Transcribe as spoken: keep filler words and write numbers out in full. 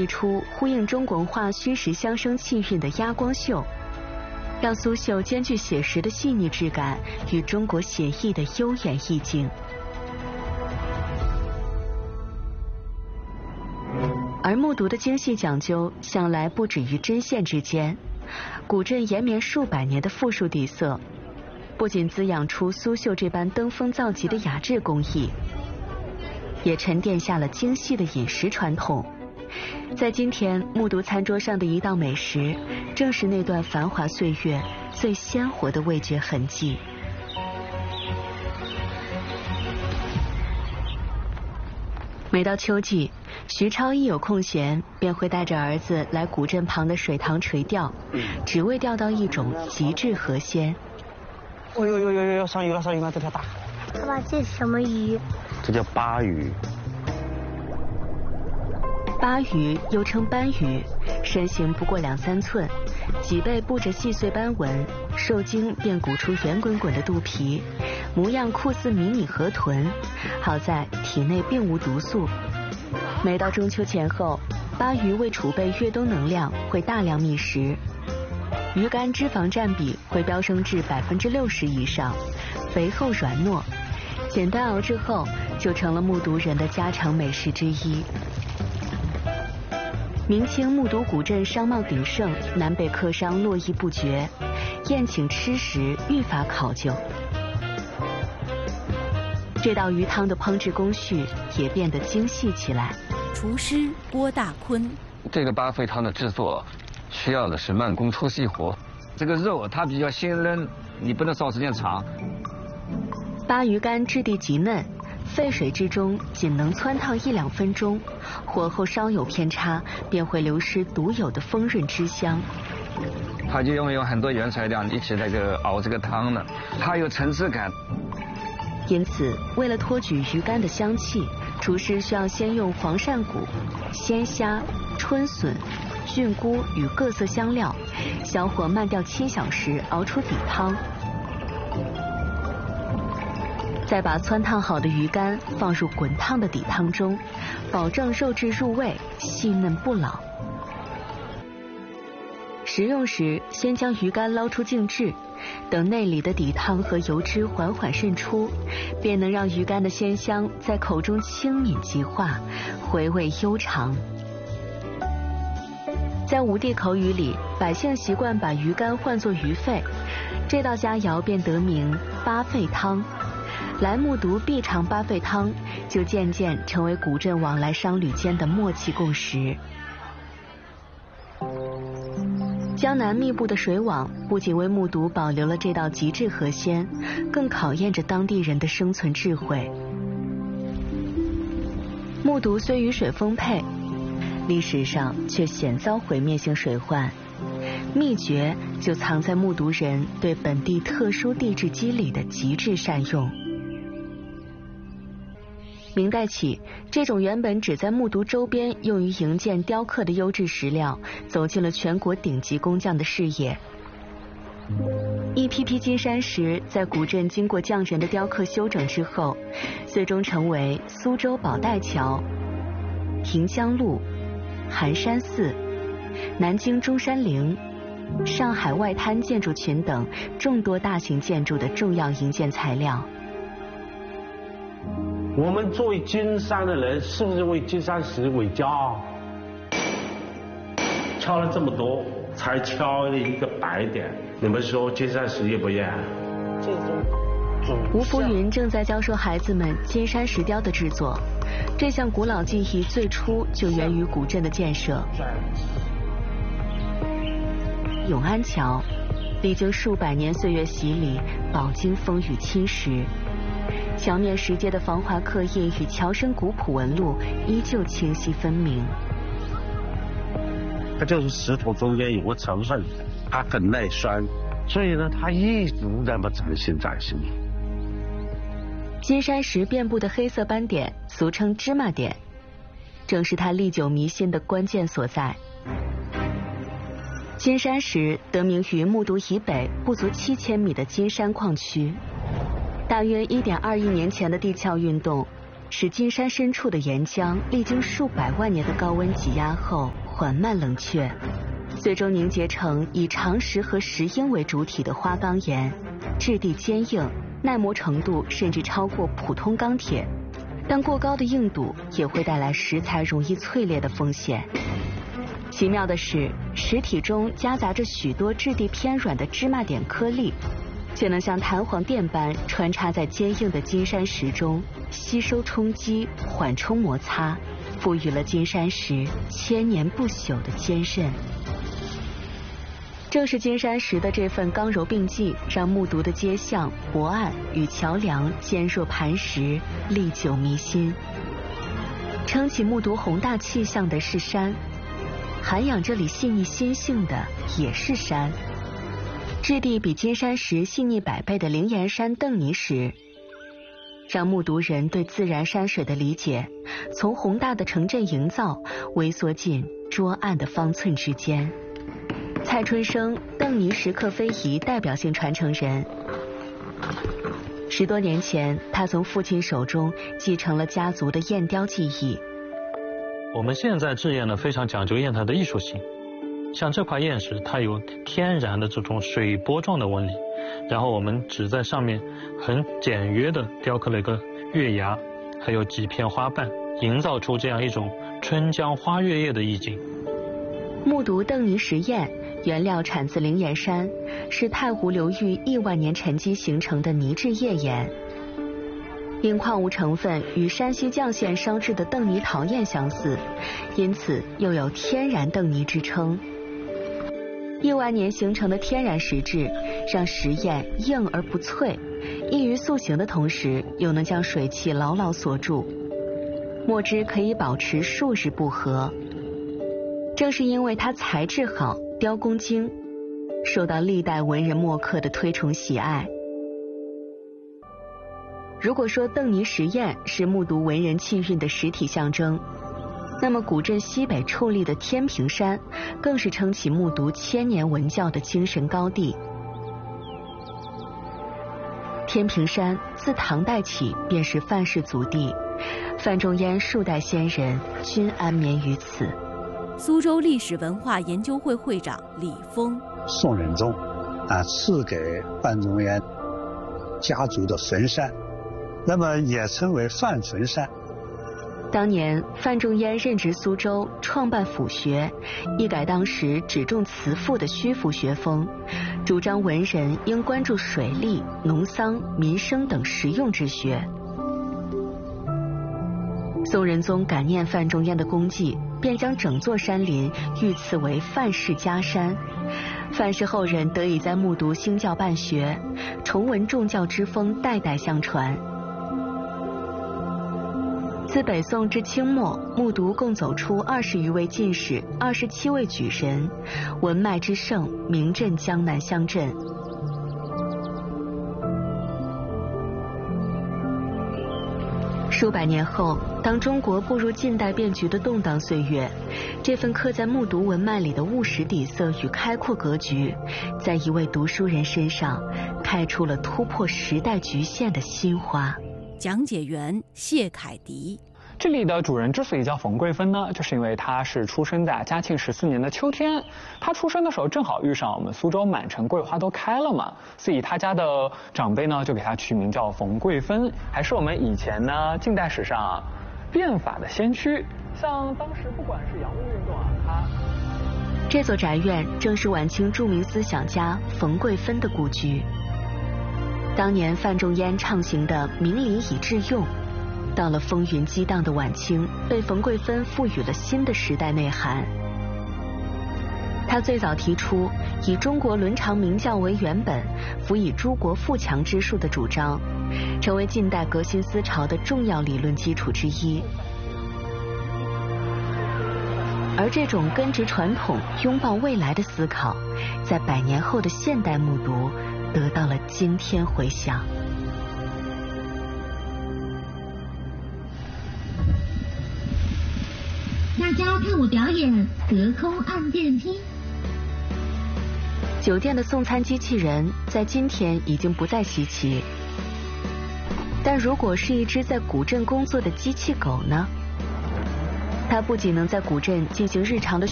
一出呼应中国文化虚实相生气韵的压光秀，让苏绣兼具写实的细腻质感与中国写意的悠远意境。而木牍的精细讲究向来不止于针线之间，古镇延绵数百年的富庶底色，不仅滋养出苏绣这般登峰造极的雅致工艺，也沉淀下了精细的饮食传统。在今天木牍餐桌上的一道美食，正是那段繁华岁月最鲜活的味觉痕迹。每到秋季，徐超一有空闲，便会带着儿子来古镇旁的水塘垂钓，只为钓到一种极致河鲜。 哦呦呦呦呦！上鱼了，上鱼了，这条大。 爸爸，这是什么鱼？ 这叫鲅鱼。 鲅鱼又称斑鱼，身形不过两三寸，脊背布着细碎斑纹，受精便鼓出圆滚滚的肚皮，模样酷似迷你河豚。好在体内并无毒素。每到中秋前后，鲅鱼为储备越冬能量，会大量觅食，鱼干脂肪占比会飙升至百分之六十以上，肥厚软糯，简单熬制后就成了木牍人的家常美食之一。明清木牍古镇商贸鼎盛，南北客商络绎不绝，宴请吃食愈发考究。这道鱼汤的烹制工序也变得精细起来。 厨师郭大坤， 这个八沸汤的制作需要的是慢工出细活，这个肉它比较鲜嫩，你不能烧时间长。 鲅鱼干质地极嫩，沸水之中仅能汆烫一两分钟，火候稍有偏差，便会流失独有的丰润汁香。 它就用用很多原材料一起那个熬这个汤呢，它有层次感。 因此，为了托举鱼干的香气，厨师需要先用黄鳝骨、鲜虾、春笋、菌菇与各色香料，小火慢调七小时熬出底汤，再把汆烫好的鱼干放入滚烫的底汤中，保证肉质入味、细嫩不老。食用时，先将鱼干捞出静置，等内里的底汤和油脂缓缓渗出，便能让鱼干的鲜香在口中轻抿即化，回味悠长。在吴地口语里，百姓习惯把鱼干唤作鱼肺，这道佳肴便得名八沸汤。来木牍必尝八沸汤，就渐渐成为古镇往来商旅间的默契共识。江南密布的水网不仅为木牍保留了这道极致河鲜，更考验着当地人的生存智慧。木牍虽雨水丰沛，历史上却险遭毁灭性水患，秘诀就藏在木牍人对本地特殊地质机理的极致善用。明代起，这种原本只在木牍周边用于营建雕刻的优质石料，走进了全国顶级工匠的视野。一批批金山石在古镇经过匠人的雕刻修整之后，最终成为苏州宝带桥、亭香路、寒山寺、南京中山陵、上海外滩建筑群等众多大型建筑的重要营建材料。 我们作为金山的人，是不是为金山石为骄傲？敲了这么多，才敲了一个白点，你们说金山石业不业？ 这种吴福云正在教授孩子们金山石雕的制作，这项古老技艺最初就源于古镇的建设。永安桥历经数百年岁月洗礼，饱经风雨侵蚀，桥面石阶的防滑刻印与桥身古朴纹路依旧清晰分明。 它就是石头中间有个成分，它很耐酸，所以呢，它一直那么崭新崭新。 金山石遍布的黑色斑点，俗称芝麻点，正是它历久弥新的关键所在。金山石得名于木牍以北不足七千米的金山矿区。大约一点二亿年前的地壳运动， 使金山深处的岩浆历经数百万年的高温挤压后缓慢冷却，最终凝结成以长石和石英为主体的花岗岩，质地坚硬，耐磨程度甚至超过普通钢铁。但过高的硬度也会带来石材容易脆裂的风险。奇妙的是，石体中夹杂着许多质地偏软的芝麻点颗粒，却能像弹簧垫般穿插在坚硬的金山石中，吸收冲击，缓冲摩擦，赋予了金山石千年不朽的坚韧。正是金山石的这份刚柔并济，让木渎的街巷、泊岸与桥梁坚若磐石，历久弥新。撑起木渎宏大气象的是山，涵养这里细腻心性的也是山。质地比金山石细腻百倍的灵岩山邓泥石，让木渎人对自然山水的理解，从宏大的城镇营造微缩进桌案的方寸之间。蔡春生，邓泥石刻非遗代表性传承人。十多年前，他从父亲手中继承了家族的砚雕技艺。 我们现在制砚呢，非常讲究砚台的艺术性。像这块砚石，它有天然的这种水波状的纹理，然后我们只在上面很简约的雕刻了一个月牙，还有几片花瓣，营造出这样一种春江花月夜的意境。 木渎邓泥石砚原料产自灵岩山，是太湖流域亿万年沉积形成的泥质页岩。因矿物成分与山西绛县烧制的邓泥陶砚相似，因此又有天然邓泥之称。亿万年形成的天然石质，让石砚硬而不脆，易于塑形的同时，又能将水汽牢牢锁住，墨汁可以保持数日不合。正是因为它材质好，雕工精，受到历代文人墨客的推崇喜爱。如果说邓泥石砚是木渎文人气韵的实体象征，那么古镇西北矗立的天平山，更是撑起木渎千年文教的精神高地。天平山自唐代起便是范氏祖地，范仲淹数代先人均安眠于此。 苏州历史文化研究会会长李峰， 宋仁宗啊赐给范仲淹家族的坟山，那么也称为范坟山。 当年范仲淹任职苏州，创办府学，一改当时只重辞赋的虚浮学风，主张文人应关注水利、农桑、民生等实用之学。宋仁宗感念范仲淹的功绩，便将整座山林御赐为范氏家山，范氏后人得以在木渎兴教办学，崇文重教之风代代相传。自北宋至清末，木渎共走出二十余位进士，二十七位举人，文脉之盛，名震江南乡镇。数百年后，当中国步入近代变局的动荡岁月，这份刻在木渎文脉里的务实底色与开阔格局，在一位读书人身上开出了突破时代局限的新花。 讲解员谢凯迪。 这里的主人之所以叫冯贵芬呢，就是因为他是出生在嘉庆十四年的秋天。他出生的时候正好遇上我们苏州满城桂花都开了嘛，所以他家的长辈呢就给他取名叫冯贵芬，还是我们以前呢近代史上变法的先驱。像当时不管是洋务运动啊，他这座宅院正是晚清著名思想家冯贵芬的故居。当年范仲淹畅行的明理以致用，到了风云激荡的晚清，被冯贵芬赋予了新的时代内涵。他最早提出以中国伦常名教为原本，辅以诸国富强之术的主张，成为近代革新思潮的重要理论基础之一。而这种根植传统、拥抱未来的思考，在百年后的现代木渎得到了惊天回响。 大家看我表演隔空按电梯。 酒店的送餐机器人在今天已经不再稀奇。 但如果是一只在古镇工作的机器狗呢？它不仅能在古镇进行日常的